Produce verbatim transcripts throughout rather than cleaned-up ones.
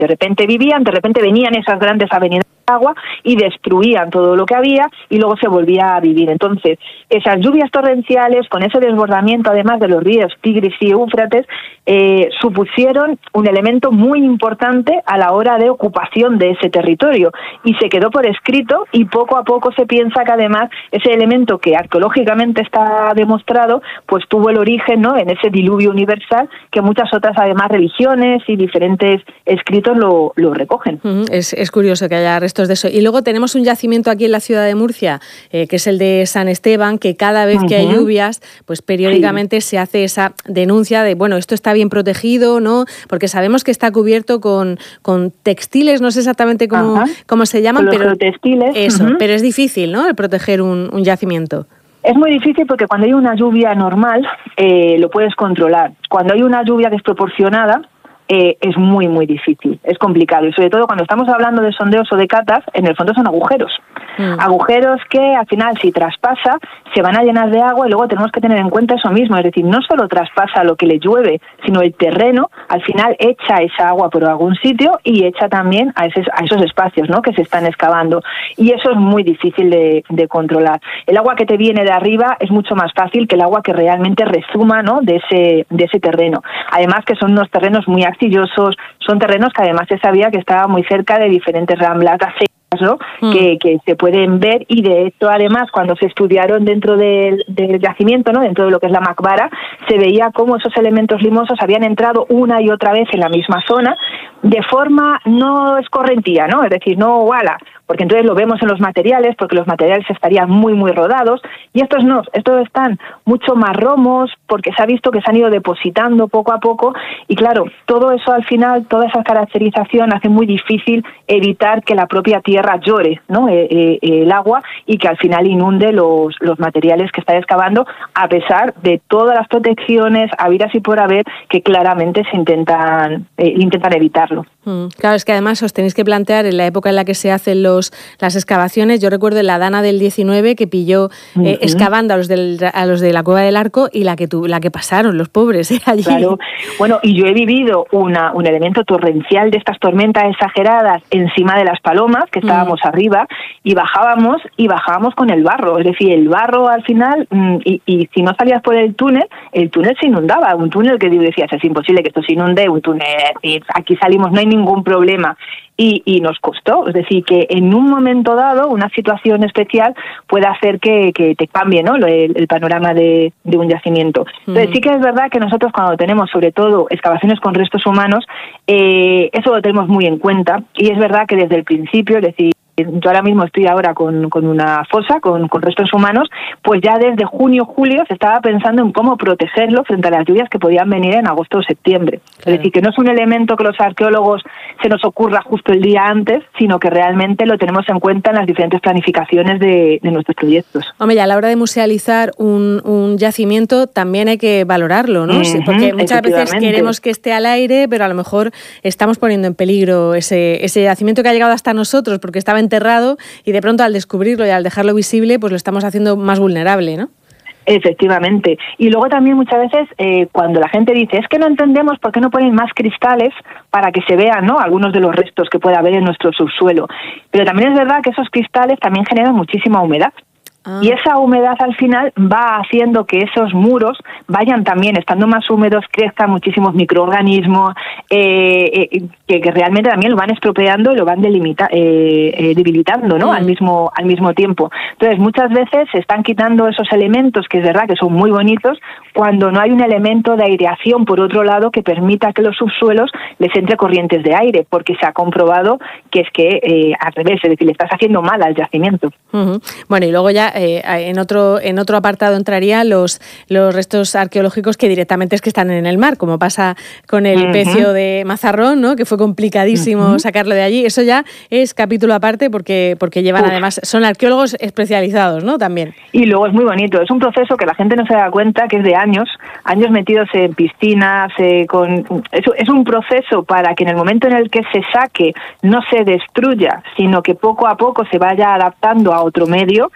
De repente vivían, de repente venían esas grandes avenidas de agua y destruían todo lo que había y luego se volvía a vivir. Entonces, esas lluvias torrenciales, con ese desbordamiento además de los ríos Tigris y Éufrates, eh, supusieron un elemento muy importante a la hora de ocupación de ese territorio y se quedó por escrito, y poco a poco se piensa que además ese elemento que arqueológicamente está demostrado, pues tuvo el origen, ¿no?, en ese diluvio universal que muchas otras además religiones y diferentes escritos lo, lo recogen. Uh-huh. Es, es curioso que haya restos de eso. Y luego tenemos un yacimiento aquí en la ciudad de Murcia, eh, que es el de San Esteban, que cada vez uh-huh. que hay lluvias, pues periódicamente sí. se hace esa denuncia de, bueno, esto está bien protegido, ¿no? Porque sabemos que está cubierto con, con textiles, no sé exactamente cómo, uh-huh. cómo se llaman, con pero los textiles. Eso, uh-huh. pero es difícil, ¿no?, el proteger un, un yacimiento. Es muy difícil porque cuando hay una lluvia normal eh, lo puedes controlar. Cuando hay una lluvia desproporcionada eh, es muy, muy difícil, es complicado. Y sobre todo cuando estamos hablando de sondeos o de catas, en el fondo son agujeros. Mm. Agujeros que al final, si traspasa, se van a llenar de agua, y luego tenemos que tener en cuenta eso mismo. Es decir, no solo traspasa lo que le llueve, sino el terreno, al final echa esa agua por algún sitio y echa también a, ese, a esos espacios, ¿no?, que se están excavando. Y eso es muy difícil de, de controlar. El agua que te viene de arriba es mucho más fácil que el agua que realmente rezuma, ¿no?, de ese, de ese terreno. Además que son unos terrenos muy arcillosos, son terrenos que además se sabía que estaban muy cerca de diferentes ramblas, ¿no?, mm. que, que se pueden ver, y de hecho además cuando se estudiaron dentro del, del yacimiento, ¿no?, dentro de lo que es la Macbara, se veía cómo esos elementos limosos habían entrado una y otra vez en la misma zona de forma no escorrentía, ¿no?, es decir, no wala, porque entonces lo vemos en los materiales, porque los materiales estarían muy, muy rodados, y estos no, estos están mucho más romos, porque se ha visto que se han ido depositando poco a poco, y claro, todo eso al final, toda esa caracterización hace muy difícil evitar que la propia tierra llore, ¿no?, eh, eh, el agua, y que al final inunde los, los materiales que está excavando, a pesar de todas las protecciones habidas y por haber que claramente se intentan, eh, intentan evitarlo. Mm, claro, es que además os tenéis que plantear en la época en la que se hacen los las excavaciones. Yo recuerdo en la Dana del diecinueve que pilló uh-huh. eh, excavando a los, del, a los de la Cueva del Arco, y la que tu, la que pasaron los pobres eh, allí. Claro, bueno, y yo he vivido una, un elemento torrencial de estas tormentas exageradas encima de las Palomas, que estábamos uh-huh. arriba, y bajábamos y bajábamos con el barro, es decir, el barro al final, y, y si no salías por el túnel, el túnel se inundaba, un túnel que decías, es imposible que esto se inunde, un túnel, aquí salimos, no hay ningún problema. Y, y nos costó, es decir, que en un momento dado una situación especial puede hacer que, que te cambie, ¿no?, el, el panorama de, de un yacimiento. Entonces uh-huh. sí que es verdad que nosotros cuando tenemos sobre todo excavaciones con restos humanos, eh, eso lo tenemos muy en cuenta, y es verdad que desde el principio, es decir, yo ahora mismo estoy ahora con, con una fosa, con, con restos humanos, pues ya desde junio, julio se estaba pensando en cómo protegerlo frente a las lluvias que podían venir en agosto o septiembre. Claro. Es decir, que no es un elemento que los arqueólogos se nos ocurra justo el día antes, sino que realmente lo tenemos en cuenta en las diferentes planificaciones de, de nuestros proyectos. Hombre, y a la hora de musealizar un, un yacimiento también hay que valorarlo, ¿no? Uh-huh, porque muchas veces queremos que esté al aire, pero a lo mejor estamos poniendo en peligro ese, ese yacimiento que ha llegado hasta nosotros porque estaba enterrado, y de pronto al descubrirlo y al dejarlo visible, pues lo estamos haciendo más vulnerable, ¿no? Efectivamente. Y luego también muchas veces eh, cuando la gente dice, es que no entendemos por qué no ponen más cristales para que se vean, ¿no?, algunos de los restos que pueda haber en nuestro subsuelo. Pero también es verdad que esos cristales también generan muchísima humedad. Ah. Y esa humedad al final va haciendo que esos muros vayan también, estando más húmedos, crezcan muchísimos microorganismos eh, eh, que, que realmente también lo van estropeando y lo van delimita, eh, eh, debilitando, ¿no? Mm. al mismo al mismo tiempo. Entonces muchas veces se están quitando esos elementos, que es verdad que son muy bonitos, cuando no hay un elemento de aireación por otro lado que permita que los subsuelos les entre corrientes de aire, porque se ha comprobado que es que eh, al revés, es decir, le estás haciendo mal al yacimiento. Uh-huh. Bueno, y luego ya Eh, en otro en otro apartado entrarían los los restos arqueológicos que directamente es que están en el mar, como pasa con el uh-huh. pecio de Mazarrón, ¿no?, que fue complicadísimo uh-huh. sacarlo de allí. Eso ya es capítulo aparte porque porque llevan Uf. además, son arqueólogos especializados, ¿no?, también. Y luego es muy bonito, es un proceso que la gente no se da cuenta que es de años, años metidos en piscinas, eh, con es, es un proceso para que en el momento en el que se saque no se destruya, sino que poco a poco se vaya adaptando a otro medio,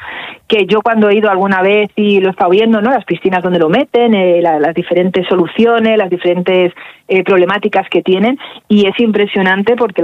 que yo cuando he ido alguna vez y lo he estado viendo, ¿no? Las piscinas donde lo meten, eh, la, las diferentes soluciones, las diferentes eh, problemáticas que tienen, y es impresionante porque